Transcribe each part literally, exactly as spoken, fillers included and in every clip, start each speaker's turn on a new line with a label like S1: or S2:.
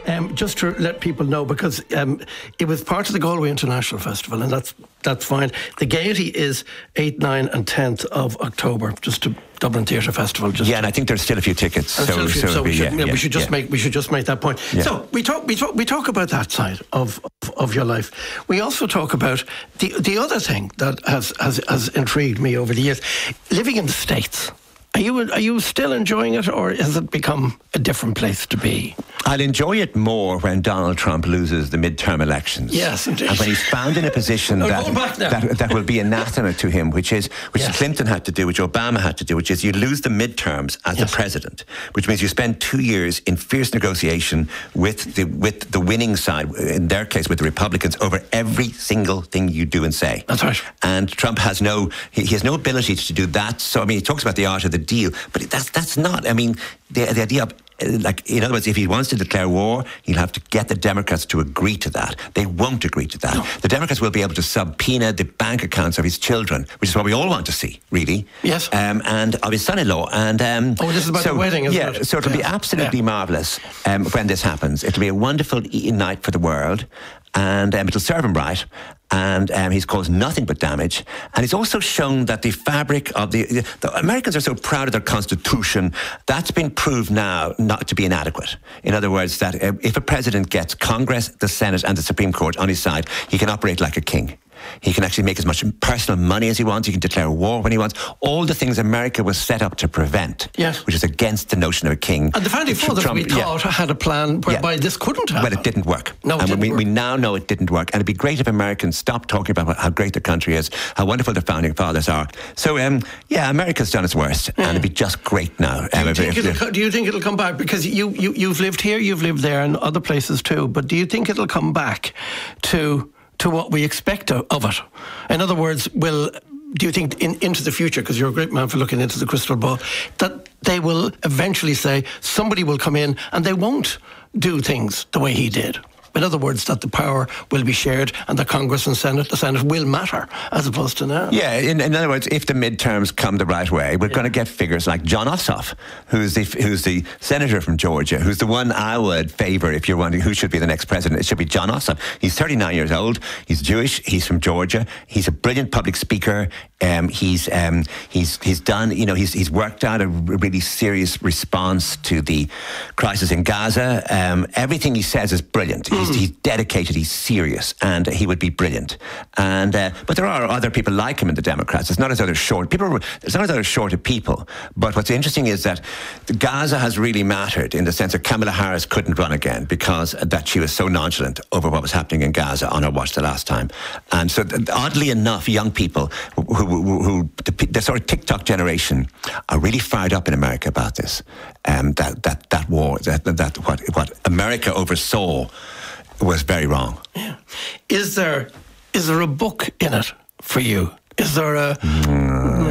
S1: Um, just to let people know, because um, it was part of the Galway International Festival, and that's that's fine. The Gaiety is eighth, ninth and tenth of October, just to Dublin Theatre Festival. Just
S2: yeah, and I think there's still a few tickets. So,
S1: so,
S2: so,
S1: so we,
S2: be,
S1: should,
S2: yeah,
S1: yeah,
S2: yeah,
S1: we should just
S2: yeah.
S1: make we should just make that point.
S2: Yeah.
S1: So we talk we talk we talk about that side of, of of your life. We also talk about the the other thing that has has, has intrigued me over the years, living in the States. Are you are you still enjoying it, or has it become a different place to be?
S2: I'll enjoy it more when Donald Trump loses the midterm elections.
S1: Yes, indeed.
S2: And when he's found in a position
S1: No,
S2: that,
S1: going back now.
S2: that that will be anathema to him, which is which
S1: Yes.
S2: Clinton had to do, which Obama had to do, which is you lose the midterms as
S1: Yes.
S2: the president, which means you spend two years in fierce negotiation with the with the winning side, in their case with the Republicans, over every single thing you do and say.
S1: That's right.
S2: And Trump has no he, he has no ability to do that. So I mean, he talks about the art of the deal, but that's that's not. I mean, the the idea of like, in other words, if he wants to declare war, he'll have to get the Democrats to agree to that. They won't agree to that.
S1: No.
S2: The Democrats will be able to subpoena the bank accounts of his children, which is what we all want to see, really.
S1: Yes.
S2: Um, and of his son-in-law. And um,
S1: oh, this is about
S2: so,
S1: the wedding, isn't
S2: yeah,
S1: it?
S2: so it'll
S1: yeah.
S2: be absolutely
S1: yeah.
S2: marvellous um, when this happens. It'll be a wonderful e- night for the world, and um, it'll serve him right. And um, he's caused nothing but damage. And he's also shown that the fabric of the, the Americans are so proud of their constitution. That's been proved now not to be inadequate. In other words, that uh, if a president gets Congress, the Senate, and the Supreme Court on his side, he can operate like a king. He can actually make as much personal money as he wants. He can declare war when he wants. All the things America was set up to prevent,
S1: yes.
S2: which is against the notion of a king.
S1: And the founding fathers,
S2: Trump,
S1: we thought,
S2: yeah.
S1: had a plan whereby
S2: yeah.
S1: this couldn't happen.
S2: Well, it didn't work.
S1: No, it
S2: and
S1: didn't
S2: we,
S1: work.
S2: we now know it didn't work. And it'd be great if Americans stopped talking about how great the country is, how wonderful the founding fathers are. So, um, yeah, America's done its worst,
S1: yeah.
S2: and it'd be just great now.
S1: Do you,
S2: um,
S1: think
S2: if,
S1: it'll, do you think it'll come back? Because you, you, you've lived here, you've lived there, and other places too. But do you think it'll come back to... to what we expect of it? In other words, will do you think in, into the future, because you're a great man for looking into the crystal ball, that they will eventually say somebody will come in and they won't do things the way he did? In other words, that the power will be shared and the Congress and Senate, the Senate will matter as opposed to now.
S2: Yeah, in, in other words, if the midterms come the right way, we're
S1: yeah.
S2: going to get figures like John Ossoff, who's the who's the senator from Georgia, who's the one I would favour if you're wondering who should be the next president. It should be John Ossoff. He's thirty-nine years old. He's Jewish. He's from Georgia. He's a brilliant public speaker. Um, he's um, he's he's done. You know, he's he's worked out a really serious response to the crisis in Gaza. Um, everything he says is brilliant. Mm. He's, he's dedicated. He's serious, and he would be brilliant. And uh, but there are other people like him in the Democrats. It's not as though they're short people. It's not as though they're short of people. But what's interesting is that Gaza has really mattered in the sense that Kamala Harris couldn't run again because that she was so nonchalant over what was happening in Gaza on her watch the last time. And so, oddly enough, young people who, who, who, who the, the sort of TikTok generation are really fired up in America about this. Um, that that that war, that that what what America oversaw was very wrong.
S1: Yeah. Is there is there a book in it for you? Is there a? Mm.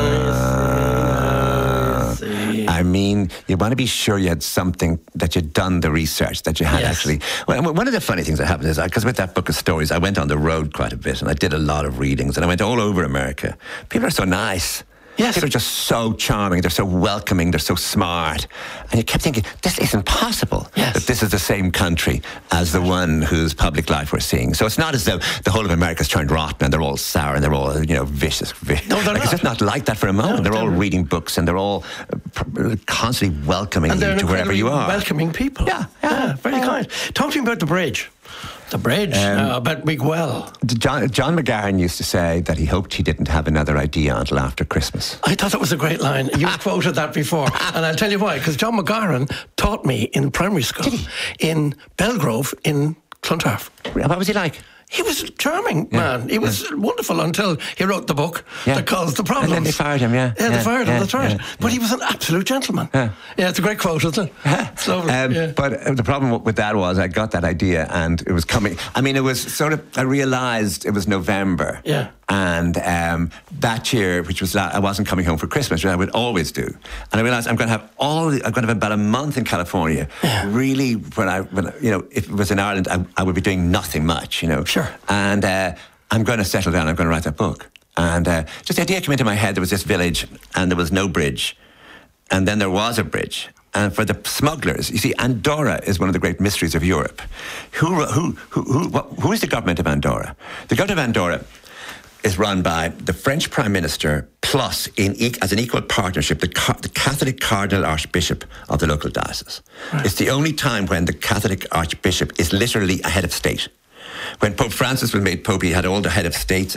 S1: Uh,
S2: I mean, you want to be sure you had something, that you'd done the research, that you had
S1: yes.
S2: actually... Well, one of the funny things that happened is, because with that book of stories, I went on the road quite a bit, and I did a lot of readings, and I went all over America. People are so nice.
S1: Yes.
S2: People are just so charming, they're so welcoming, they're so smart. And you kept thinking, this isn't possible,
S1: yes.
S2: that this is the same country as the one whose public life we're seeing. So it's not as though the whole of America's turned rotten and they're all sour and they're all, you know, vicious. vicious.
S1: No, they're
S2: like,
S1: not.
S2: It's just not like that for a moment.
S1: No,
S2: they're all
S1: they're...
S2: reading books and they're all constantly welcoming
S1: and
S2: you to wherever you are.
S1: Welcoming people.
S2: Yeah, yeah,
S1: yeah very
S2: yeah.
S1: kind. Talk to me about the bridge. The bridge, um, uh, about Miguel.
S2: John, John McGahern used to say that he hoped he didn't have another idea until after Christmas.
S1: I thought that was a great line. You've quoted that before. And I'll tell you why. Because John McGahern taught me in primary school in Belgrove in Clontarf.
S2: What was he like?
S1: He was a charming yeah. man. He was yeah. wonderful until he wrote the book yeah. that caused the problems.
S2: And then they fired him, yeah.
S1: Yeah,
S2: yeah
S1: they fired
S2: yeah,
S1: him, that's right.
S2: Yeah,
S1: but
S2: yeah.
S1: he was an absolute gentleman.
S2: Yeah,
S1: yeah it's a great quote, isn't it? It's lovely.
S2: Um,
S1: yeah.
S2: But the problem with that was I got that idea and it was coming. I mean, it was sort of, I realised it was November.
S1: Yeah.
S2: And um, that year, which was, I wasn't coming home for Christmas, which I would always do. And I realised I'm going to have all, I'm going to have about a month in California.
S1: Yeah.
S2: Really, when I, when, you know, if it was in Ireland, I, I would be doing nothing much, you know.
S1: Sure.
S2: And uh, I'm going to settle down, I'm going to write that book. And uh, just the idea came into my head, there was this village and there was no bridge. And then there was a bridge. and for the smugglers. You see, Andorra is one of the great mysteries of Europe. Who, who, who, who, what, who is the government of Andorra? The government of Andorra is run by the French Prime Minister plus, in as an equal partnership, the, the Catholic Cardinal Archbishop of the local diocese. Right. It's the only time when the Catholic Archbishop is literally a head of state. When Pope Francis was made Pope, he had all the head of states